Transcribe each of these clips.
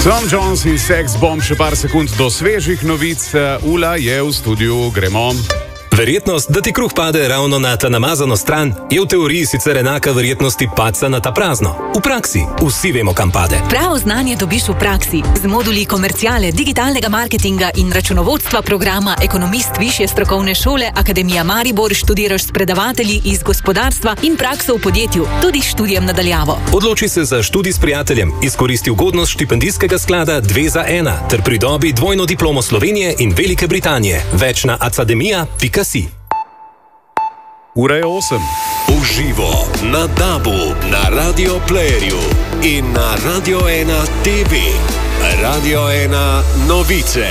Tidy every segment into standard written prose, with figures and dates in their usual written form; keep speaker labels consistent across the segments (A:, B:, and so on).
A: Tom Jones in Sex Bomb, še par sekund do svežih novic. Ula je v studiu, gremo.
B: Verjetnost, da ti kruh pade ravno na ta namazano stran, je v teoriji sicer enaka verjetnosti padca na ta prazno. V praksi vsi vemo, kam pade.
C: Pravo znanje dobiš v praksi z moduli komerciale, digitalnega marketinga in računovodstva programa Ekonomist Višje strokovne šole Akademija Maribor. Študiraš s predavatelji iz gospodarstva in prakso v podjetju, tudi s študijem nadaljavo.
B: Odloči se za študij s prijateljem, izkoristi ugodnost štipendijskega sklada 2 za 1 ter pridobi dvojno diplomo Slovenije in Velike Britanije. Več na academia.si.
A: Ura je 8.
D: Uživo na DAB-u, na Radio Playerju in na Radio 1 TV. Radio 1 novice.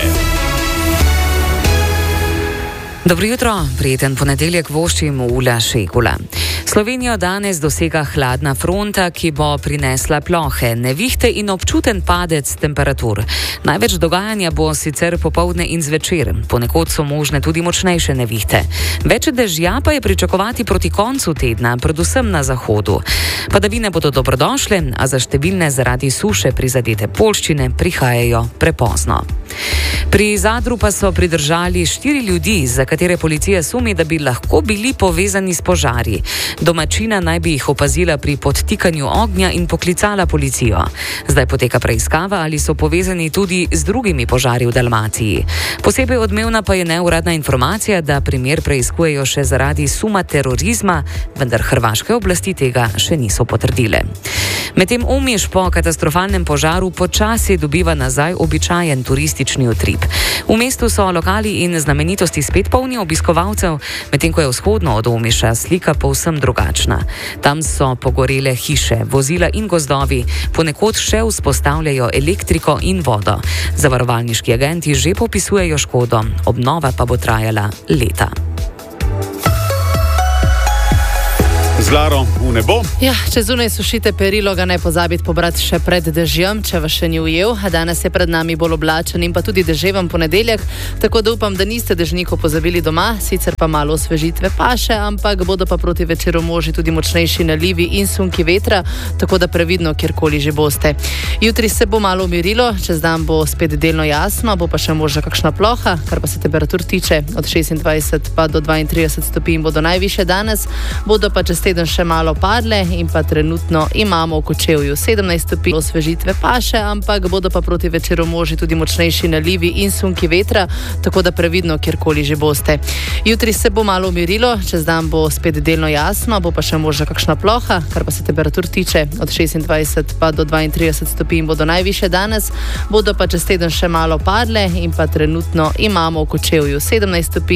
E: Dobro jutro, prijeten ponedeljek voščim Ula Šegula. Slovenijo danes dosega hladna fronta, ki bo prinesla plohe, nevihte in občuten padec temperatur. Največ dogajanja bo sicer popoldne in zvečer, ponekod so možne tudi močnejše nevihte. Več dežja pa je pričakovati proti koncu tedna, predvsem na zahodu. Padavine bodo dobrodošle, a za številne zaradi suše prizadete poljščine prihajajo prepozno. Pri Zadru pa so pridržali 4 ljudi, za katere policija sumi, da bi lahko bili povezani s požari. Domačina naj bi jih opazila pri podtikanju ognja in poklicala policijo. Zdaj poteka preiskava, ali so povezani tudi z drugimi požari v Dalmaciji. Posebej odmevna pa je neuradna informacija, da primer preiskujejo še zaradi suma terorizma, vendar hrvaške oblasti tega še niso potrdile. Medtem Omiš po katastrofalnem požaru počasi dobiva nazaj običajen turistični utrip. V mestu so lokali in znamenitosti spet polni obiskovalcev, medtem ko je vzhodno od Omiša slika povsem drugačna. Tam so pogorele hiše, vozila in gozdovi, ponekod še vzpostavljajo elektriko in vodo. Zavarovalniški agenti že popisujejo škodo, obnova pa bo trajala leta.
A: Zlaro, v nebo.
F: Ja, če zunaj sušite perilo, ga ne pozabite pobrati še pred dežjem, če vas še ni ujel. Danes je pred nami bolj oblačen in pa tudi deževen ponedeljek, tako da upam, da niste dežnikov pozabili doma, sicer pa malo osvežitve paše, ampak bodo pa proti večeru možni tudi močnejši nalivi in sunki vetra, tako da previdno, kjerkoli že boste. Jutri se bo malo umirilo, čez dan bo spet delno jasno, bo pa še možna kakšna ploha, kar pa se temperatur tiče, od 26 pa do 32 stopinj bodo najviše danes, bodo pa čez teden še malo padle in pa trenutno imamo v Kočevju 17 stopinj, osvežitve paše, ampak bodo pa proti večeru možni tudi močnejši nalivi in sunki vetra, tako da previdno, kjerkoli že boste. Jutri se bo malo umirilo, čez dan bo spet delno jasno, bo pa še možna kakšna ploha, kar pa se temperatur tiče, od 26 pa do 32 stopinj bodo najviše danes, bodo pa čez teden še malo padle in pa trenutno imamo v Kočevju 17 stopinj.